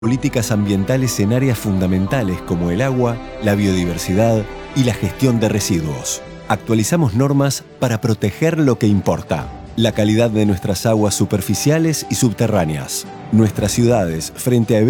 políticas ambientales en áreas fundamentales como el agua, la biodiversidad y la gestión de residuos. Actualizamos normas para proteger lo que importa: la calidad de nuestras aguas superficiales y subterráneas, nuestras ciudades frente a